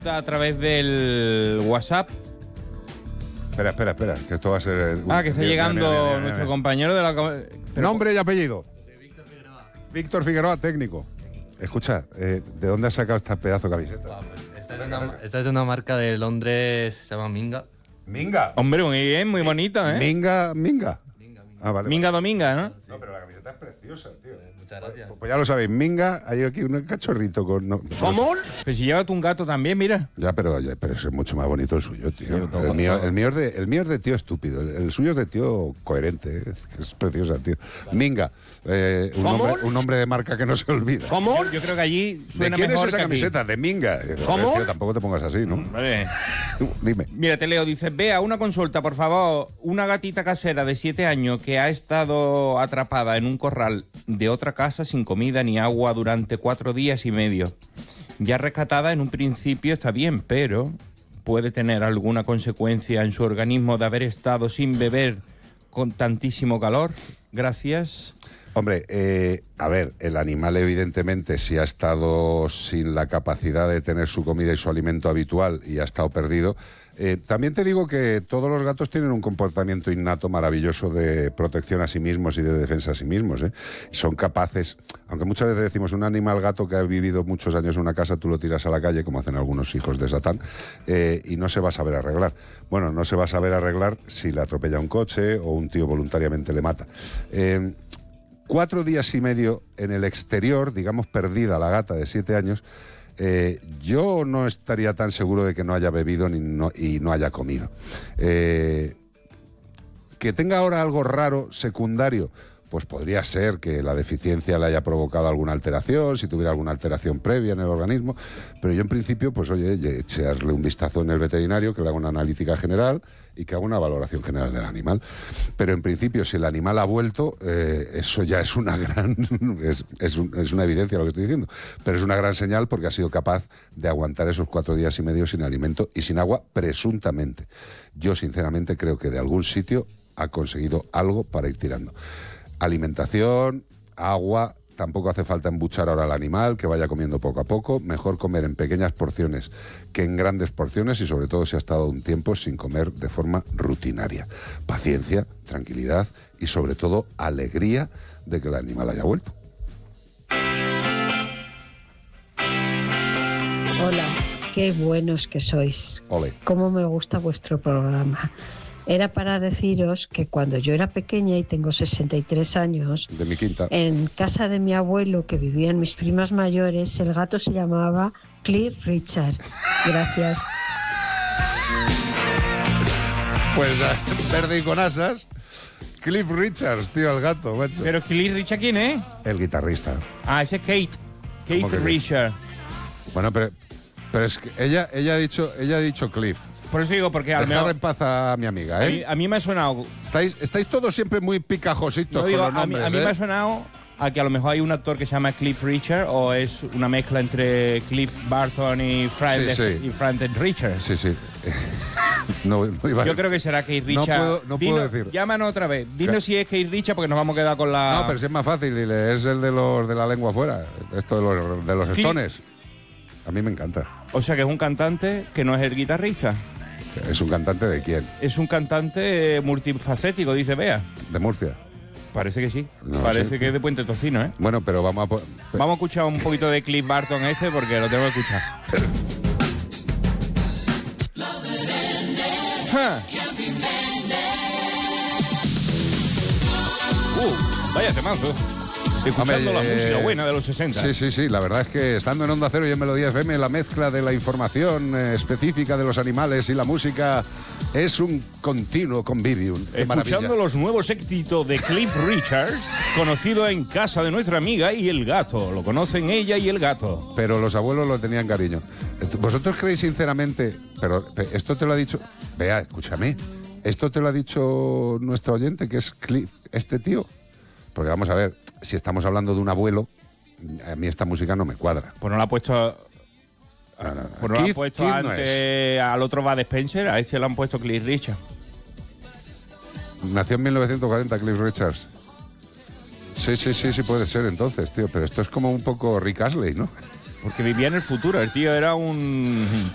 A través del WhatsApp. Espera, que esto va a ser... Que está llegando nuestro compañero de la... Nombre y apellido. Víctor Figueroa, técnico. Escucha, ¿de dónde has sacado esta pedazo de camiseta? Esta es de una marca de Londres, se llama Minga. ¿Minga? Hombre, muy bien, muy bonita, ¿eh? Minga. Ah, vale. Minga Dominga, ¿no? No, pero la camiseta es preciosa, tío. Muchas gracias. Pues ya lo sabéis, Minga, hay aquí un cachorrito con... ¿Cómo? Pero si lleva tú un gato también, mira. Ya, pero eso es mucho más bonito el suyo, tío. Sí, el mío es de tío estúpido. El suyo es de tío coherente. Es preciosa, tío. Minga, un nombre de marca que no se olvida. ¿Cómo? Yo creo que allí suena ¿De quién mejor es esa que aquí. camiseta? De Minga. ¿Cómo? Tío, tampoco te pongas así, ¿no? Vale. Dime. Mira, te leo, dice, vea, una consulta, por favor. Una gatita casera de 7 años que ha estado atrapada en un corral de otra casa sin comida ni agua durante 4 días y medio. Ya rescatada en un principio está bien, pero puede tener alguna consecuencia en su organismo de haber estado sin beber con tantísimo calor. Gracias. Hombre, a ver, el animal evidentemente si ha estado sin la capacidad de tener su comida y su alimento habitual y ha estado perdido. También te digo que todos los gatos tienen un comportamiento innato maravilloso de protección a sí mismos y de defensa a sí mismos, ¿eh? Son capaces, aunque muchas veces decimos un animal gato que ha vivido muchos años en una casa, tú lo tiras a la calle, como hacen algunos hijos de Satán, y no se va a saber arreglar. Bueno, no se va a saber arreglar si le atropella un coche o un tío voluntariamente le mata. 4 días y medio en el exterior, digamos perdida la gata de 7 años, yo no estaría tan seguro de que no haya bebido y no haya comido. Que tenga ahora algo raro, secundario, pues podría ser que la deficiencia le haya provocado alguna alteración, si tuviera alguna alteración previa en el organismo, pero yo en principio, pues oye, echarle un vistazo en el veterinario, que le haga una analítica general y que haga una valoración general del animal. Pero en principio, si el animal ha vuelto, eso ya es una gran... es una evidencia lo que estoy diciendo, pero es una gran señal porque ha sido capaz de aguantar esos 4 días y medio sin alimento y sin agua, presuntamente. Yo, sinceramente, creo que de algún sitio ha conseguido algo para ir tirando. Alimentación, agua, tampoco hace falta embuchar ahora al animal, que vaya comiendo poco a poco. Mejor comer en pequeñas porciones que en grandes porciones y sobre todo si ha estado un tiempo sin comer de forma rutinaria. Paciencia, tranquilidad y sobre todo alegría de que el animal haya vuelto. Hola, qué buenos que sois. Ole. Cómo me gusta vuestro programa. Era para deciros que cuando yo era pequeña y tengo 63 años, De mi quinta. en casa de mi abuelo, que vivían mis primas mayores, el gato se llamaba Cliff Richard. Gracias. Pues verde y con asas. Cliff Richards, tío, el gato, macho. Pero Cliff Richard, ¿quién es? El guitarrista. Ese es Kate. ¿Cómo Kate que Richard. Bueno, pero es que ella ha dicho Cliff. Por eso digo, porque al Dejar menos... en paz a mi amiga, ¿eh? A mí me ha sonado... Estáis todos siempre muy picajositos No, digo, con los nombres, a mí me ha sonado a que a lo mejor hay un actor que se llama Cliff Richard o es una mezcla entre Cliff Barton y Frank Richard. Sí, sí. No iba a Yo creo que será Kate Richard. No puedo decir. Llámanos otra vez. Dinos si es Kate Richard porque nos vamos a quedar con la... No, pero si es más fácil, dile, es el de la lengua afuera. Esto de los Stones. A mí me encanta. O sea que es un cantante que no es el guitarrista. ¿Es un cantante de quién? Es un cantante multifacético, dice Bea. ¿De Murcia? Parece que sí. No, Parece sí. que es de Puente Tocino, ¿eh? Bueno, pero vamos a... Vamos a escuchar un poquito de Cliff Barton porque lo tengo que escuchar. Vaya temazo. Escuchando la música buena de los 60. Sí, la verdad es que estando en Onda Cero y en Melodía FM, la mezcla de la información específica de los animales y la música es un continuo convivium. Escuchando los nuevos éxitos de Cliff Richard, conocido en casa de nuestra amiga y el gato. Lo conocen ella y el gato. Pero los abuelos lo tenían cariño. ¿Vosotros creéis sinceramente, pero esto te lo ha dicho... Vea, escúchame, esto te lo ha dicho nuestro oyente, que es Cliff, este tío? Porque vamos a ver, si estamos hablando de un abuelo, a mí esta música no me cuadra. Pues no la ha puesto... Pues no la han puesto Keith antes al otro Bud Spencer, a ese le han puesto Cliff Richard. Nació en 1940 Cliff Richards. Sí, puede ser entonces, tío. Pero esto es como un poco Rick Astley, ¿no? Porque vivía en el futuro, el tío era un